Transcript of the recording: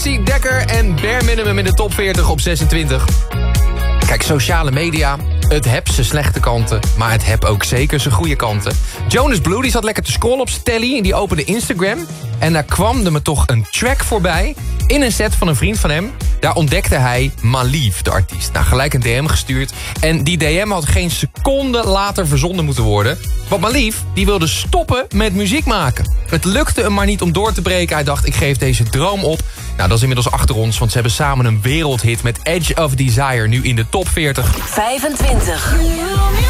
Maxi, Dekker en Bare Minimum in de top 40 op 26. Kijk, sociale media, het heb zijn slechte kanten, maar het heb ook zeker zijn goede kanten. Jonas Blue die zat lekker te scrollen op zijn telly en die opende Instagram. En daar kwam er me toch een track voorbij in een set van een vriend van hem. Daar ontdekte hij Malief, de artiest. Nou, gelijk een DM gestuurd. En die DM had geen seconde later verzonden moeten worden. Want Malief, die wilde stoppen met muziek maken. Het lukte hem maar niet om door te breken. Hij dacht, ik geef deze droom op. Nou, dat is inmiddels achter ons, want ze hebben samen een wereldhit met Edge of Desire nu in de top 40. 25.